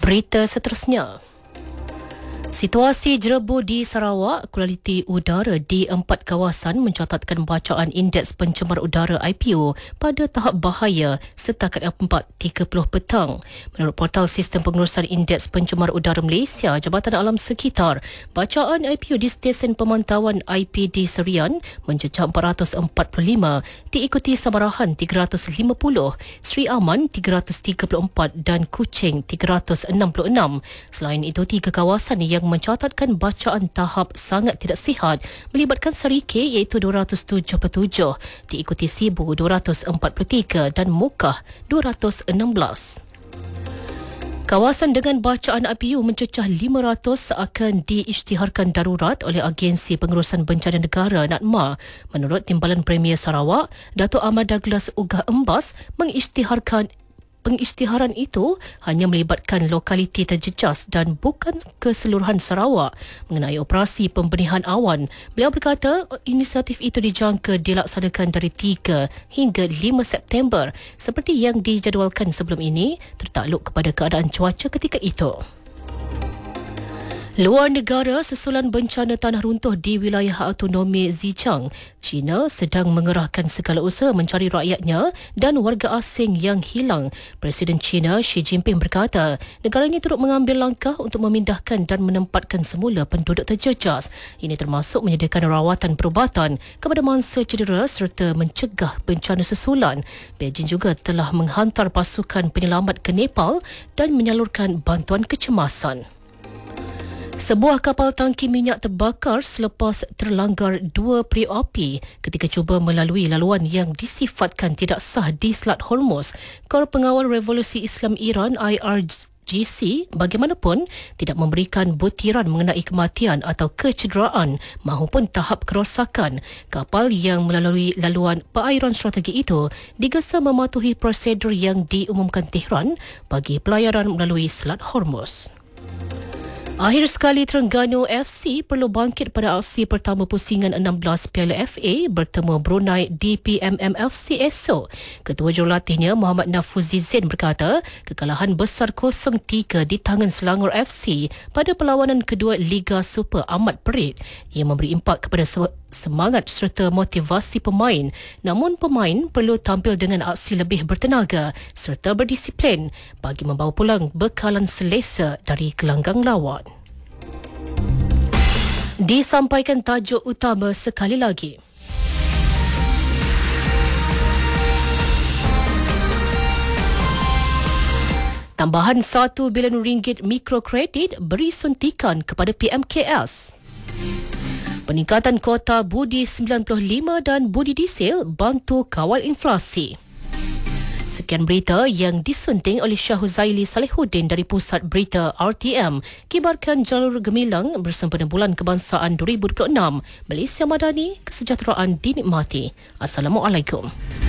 Berita seterusnya. Situasi jerebu di Sarawak, kualiti udara di 4 kawasan mencatatkan bacaan Indeks Pencemar Udara IPU pada tahap bahaya setakat 4.30 petang. Menurut portal Sistem Pengurusan Indeks Pencemar Udara Malaysia, Jabatan Alam Sekitar, bacaan IPU di stesen pemantauan IPD Serian mencecah 445, diikuti Sabarahan 350, Sri Aman 334 dan Kuching 366. Selain itu, 3 kawasan yang mencatatkan bacaan tahap sangat tidak sihat melibatkan Sarike iaitu 277, diikuti Sibu 243 dan Mukah 216. Kawasan dengan bacaan IPU mencecah 500 akan diisytiharkan darurat oleh Agensi Pengurusan Bencana Negara NADMA. Menurut Timbalan Premier Sarawak, Datuk Ahmad Douglas Ugah Embas pengisytiharan itu hanya melibatkan lokaliti terjejas dan bukan keseluruhan Sarawak. Mengenai operasi pembenihan awan, beliau berkata inisiatif itu dijangka dilaksanakan dari 3 hingga 5 September seperti yang dijadualkan sebelum ini tertakluk kepada keadaan cuaca ketika itu. Luar negara, susulan bencana tanah runtuh di wilayah autonomi Zhejiang, China sedang mengerahkan segala usaha mencari rakyatnya dan warga asing yang hilang. Presiden China Xi Jinping berkata, negaranya turut mengambil langkah untuk memindahkan dan menempatkan semula penduduk terjejas. Ini termasuk menyediakan rawatan perubatan kepada mangsa cedera serta mencegah bencana susulan. Beijing juga telah menghantar pasukan penyelamat ke Nepal dan menyalurkan bantuan kecemasan. Sebuah kapal tangki minyak terbakar selepas terlanggar 2 periuk api ketika cuba melalui laluan yang disifatkan tidak sah di Selat Hormuz. Kor Pengawal Revolusi Islam Iran IRGC bagaimanapun tidak memberikan butiran mengenai kematian atau kecederaan mahupun tahap kerosakan. Kapal yang melalui laluan perairan strategi itu digesa mematuhi prosedur yang diumumkan Tehran bagi pelayaran melalui Selat Hormuz. Akhir sekali, Terengganu FC perlu bangkit pada aksi pertama pusingan 16 Piala FA bertemu Brunei DPMM FC esok. Ketua jurulatihnya Muhammad Nafuzi Zain berkata kekalahan besar 0-3 di tangan Selangor FC pada perlawanan kedua Liga Super amat perit. Ia memberi impak kepada semangat serta motivasi pemain. Namun pemain perlu tampil dengan aksi lebih bertenaga serta berdisiplin bagi membawa pulang bekalan selesa dari gelanggang lawan. Disampaikan tajuk utama sekali lagi. Tambahan RM1 bilion mikrokredit beri suntikan kepada PMKS. Peningkatan kota budi 95 dan budi diesel bantu kawal inflasi. Sekian berita yang disunting oleh Syah Huzaili Salihuddin dari Pusat Berita RTM. Kibarkan jalur gemilang bersempena Bulan Kebangsaan 2026. Malaysia Madani, kesejahteraan dinikmati. Assalamualaikum.